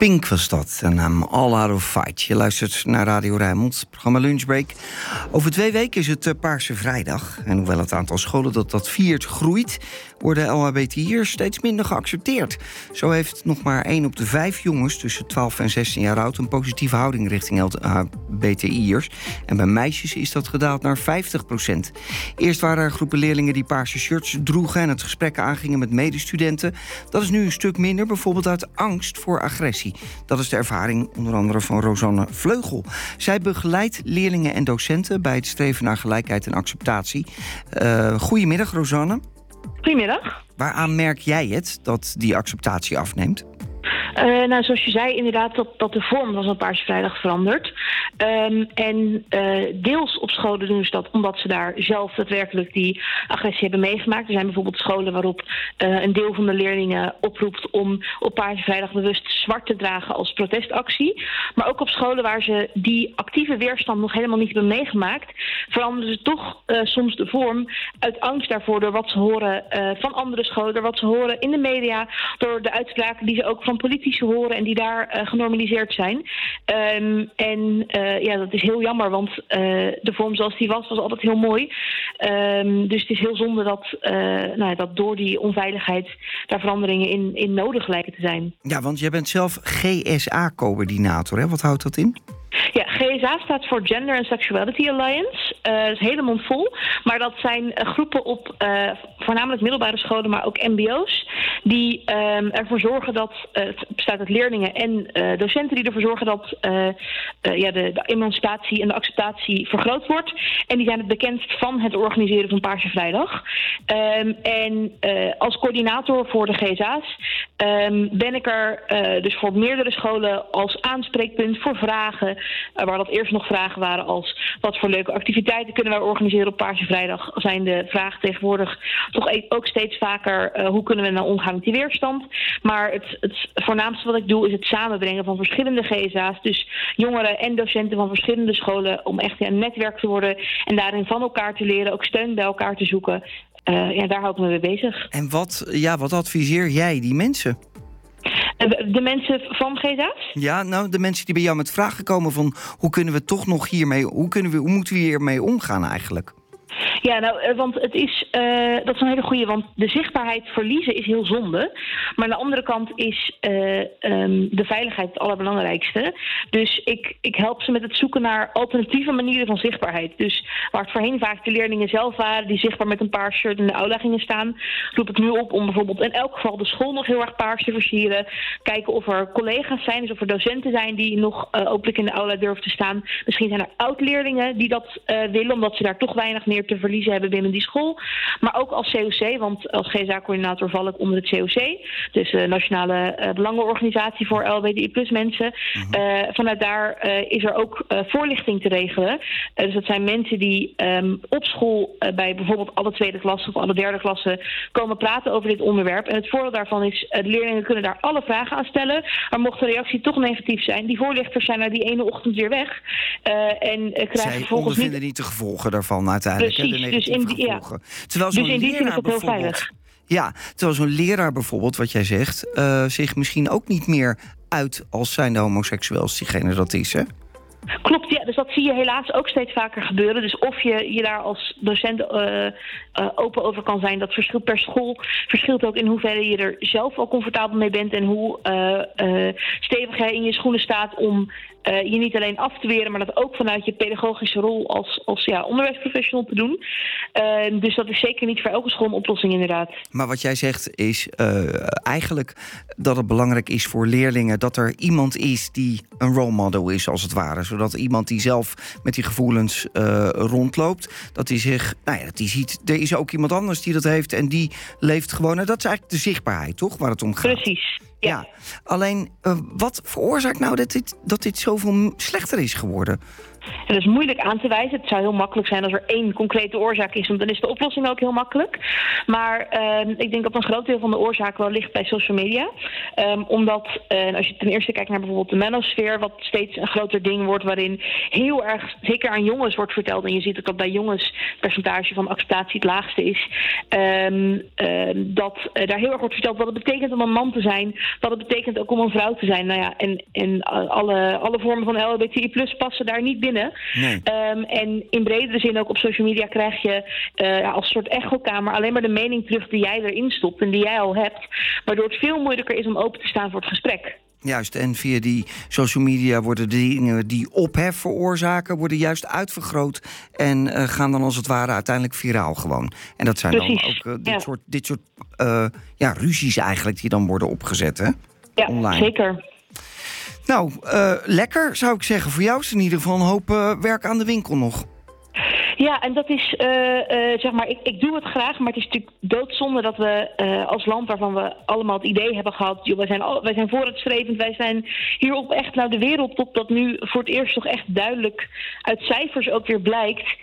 Pink was dat, de naam All Out of Fight. Je luistert naar Radio Rijnmond, het programma Lunchbreak. Over 2 weken is het Paarse Vrijdag. En hoewel het aantal scholen dat viert groeit, worden LHBTI'ers steeds minder geaccepteerd. Zo heeft nog maar 1 op de 5 jongens tussen 12 en 16 jaar oud een positieve houding richting LHBTI'ers. En bij meisjes is dat gedaald naar 50%. Eerst waren er groepen leerlingen die paarse shirts droegen en het gesprek aangingen met medestudenten. Dat is nu een stuk minder, bijvoorbeeld uit angst voor agressie. Dat is de ervaring onder andere van Rosanne Vleugel. Zij begeleidt leerlingen en docenten bij het streven naar gelijkheid en acceptatie. Goedemiddag, Rosanne. Goedemiddag. Waaraan merk jij het dat die acceptatie afneemt? Zoals je zei, inderdaad dat de vorm van zo'n Paarse Vrijdag verandert. Deels op scholen doen ze dat omdat ze daar zelf daadwerkelijk die agressie hebben meegemaakt. Er zijn bijvoorbeeld scholen waarop een deel van de leerlingen oproept om op Paarse Vrijdag bewust zwart te dragen als protestactie. Maar ook op scholen waar ze die actieve weerstand nog helemaal niet hebben meegemaakt, veranderen ze toch soms de vorm uit angst daarvoor, door wat ze horen van andere scholen, door wat ze horen in de media, door de uitspraken die ze ook van politici horen en die daar genormaliseerd zijn. Dat is heel jammer, want de vorm zoals die was altijd heel mooi. Dus het is heel zonde dat door die onveiligheid daar veranderingen in nodig lijken te zijn. Ja, want jij bent zelf GSA-coördinator, hè? Wat houdt dat in? Ja, GSA staat voor Gender and Sexuality Alliance. Dat is hele mond vol. Maar dat zijn groepen op voornamelijk middelbare scholen, maar ook mbo's, die ervoor zorgen dat, het bestaat uit leerlingen en docenten die ervoor zorgen dat de emancipatie en de acceptatie vergroot wordt. En die zijn het bekendst van het organiseren van Paarse Vrijdag. Als coördinator voor de GSA's ben ik er dus voor meerdere scholen als aanspreekpunt voor vragen. Waar dat eerst nog vragen waren als wat voor leuke activiteiten kunnen wij organiseren op Paarse Vrijdag, zijn de vragen tegenwoordig toch ook steeds vaker hoe kunnen we nou omgaan met die weerstand. Maar het voornaamste wat ik doe is het samenbrengen van verschillende GSA's, dus jongeren en docenten van verschillende scholen, om echt een netwerk te worden en daarin van elkaar te leren, ook steun bij elkaar te zoeken. Daar hou ik me mee bezig. En wat adviseer jij die mensen? De mensen van GSA's? Ja, nou, de mensen die bij jou met vragen komen van hoe kunnen we toch nog hiermee, hoe moeten we hiermee omgaan eigenlijk? Ja, want dat is een hele goeie, want de zichtbaarheid verliezen is heel zonde. Maar aan de andere kant is de veiligheid het allerbelangrijkste. Dus ik help ze met het zoeken naar alternatieve manieren van zichtbaarheid. Dus waar het voorheen vaak de leerlingen zelf waren die zichtbaar met een paars shirt in de aula gingen staan, roep ik nu op om bijvoorbeeld in elk geval de school nog heel erg paars te versieren. Kijken of er collega's zijn, dus of er docenten zijn die nog openlijk in de aula durven te staan. Misschien zijn er oud-leerlingen die dat willen, omdat ze daar toch weinig meer te verliezen hebben binnen die school. Maar ook als COC, want als GSA-coördinator val ik onder het COC. Dus de Nationale Belangenorganisatie voor LHBTI+ mensen. Vanuit daar is er ook voorlichting te regelen. Dus dat zijn mensen die op school bij bijvoorbeeld alle tweede klasse of alle derde klasse komen praten over dit onderwerp. En het voordeel daarvan is, de leerlingen kunnen daar alle vragen aan stellen. Maar mocht de reactie toch negatief zijn, die voorlichters zijn er die ene ochtend weer weg. Zij ondervinden niet de gevolgen daarvan uiteindelijk. Precies. Terwijl zo'n leraar bijvoorbeeld, terwijl zo'n leraar bijvoorbeeld, wat jij zegt, zich misschien ook niet meer uit als zijnde homoseksueel als diegene dat is, hè? Klopt, ja. Dus dat zie je helaas ook steeds vaker gebeuren. Dus of je daar als docent open over kan zijn, dat verschilt per school. Verschilt ook in hoeverre je er zelf al comfortabel mee bent en hoe stevig jij in je schoenen staat om je niet alleen af te weren, maar dat ook vanuit je pedagogische rol als onderwijsprofessional te doen. Dus dat is zeker niet voor elke school een oplossing, inderdaad. Maar wat jij zegt is eigenlijk dat het belangrijk is voor leerlingen dat er iemand is die een role model is, als het ware. Zodat iemand die zelf met die gevoelens rondloopt, dat hij zich, dat hij ziet, er is ook iemand anders die dat heeft en die leeft gewoon. En dat is eigenlijk de zichtbaarheid, toch, waar het om gaat? Precies. Ja. Alleen, wat veroorzaakt nou dat dit zoveel slechter is geworden? En dat is moeilijk aan te wijzen. Het zou heel makkelijk zijn als er één concrete oorzaak is, want dan is de oplossing ook heel makkelijk. Maar ik denk dat een groot deel van de oorzaak wel ligt bij social media. Omdat, als je ten eerste kijkt naar bijvoorbeeld de manosfeer, wat steeds een groter ding wordt, waarin heel erg, zeker aan jongens wordt verteld, en je ziet ook dat bij jongens het percentage van acceptatie het laagste is, dat daar heel erg wordt verteld wat het betekent om een man te zijn, wat het betekent ook om een vrouw te zijn. Nou ja, en alle vormen van LHBTI+ passen daar niet binnen. Nee. En in bredere zin ook op social media krijg je als soort echokamer alleen maar de mening terug die jij erin stopt en die jij al hebt, waardoor het veel moeilijker is om open te staan voor het gesprek. Juist, en via die social media worden de dingen die ophef veroorzaken, worden juist uitvergroot en gaan dan als het ware uiteindelijk viraal gewoon. En dat zijn Precies. dan ook dit soort ruzies eigenlijk die dan worden opgezet, hè? Ja, online. Zeker. Nou, lekker zou ik zeggen. Voor jou is in ieder geval een hoop werk aan de winkel nog. Ja, en dat is, zeg maar, ik doe het graag, maar het is natuurlijk doodzonde dat we als land waarvan we allemaal het idee hebben gehad, joh, wij zijn vooruitstrevend, wij zijn hier op echt de wereldtop, dat nu voor het eerst toch echt duidelijk uit cijfers ook weer blijkt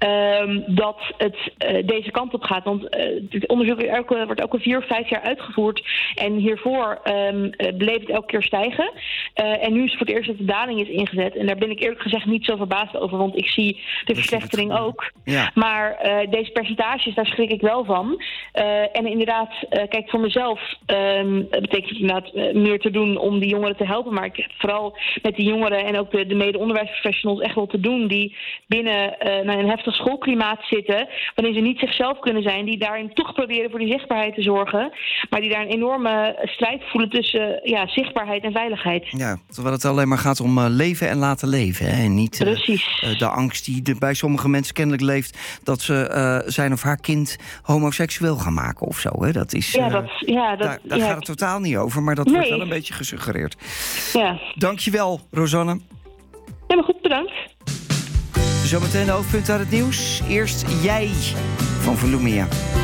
dat het deze kant op gaat. Want het onderzoek wordt elke 4 of 5 jaar uitgevoerd en hiervoor bleef het elke keer stijgen. En nu is het voor het eerst dat de daling is ingezet. En daar ben ik eerlijk gezegd niet zo verbaasd over, want ik zie de verslechtering ook. Ja. Maar deze percentages, daar schrik ik wel van. En inderdaad, kijk, voor mezelf betekent het inderdaad meer te doen om die jongeren te helpen. Maar ik heb vooral met die jongeren en ook de mede-onderwijsprofessionals echt wel te doen die binnen een heftig schoolklimaat zitten, waarin ze niet zichzelf kunnen zijn, die daarin toch proberen voor die zichtbaarheid te zorgen, maar die daar een enorme strijd voelen tussen zichtbaarheid en veiligheid. Ja, terwijl het alleen maar gaat om leven en laten leven. Hè? En niet de angst die bij sommige mensen kennelijk leeft dat ze zijn of haar kind homoseksueel gaan maken of zo. Hè? Dat is, daar gaat het totaal niet over, maar dat wordt wel een beetje gesuggereerd. Ja. Dankjewel, Rosanne. Ja, maar goed, bedankt. Zometeen de hoofdpunten uit het nieuws. Eerst jij van Volumia.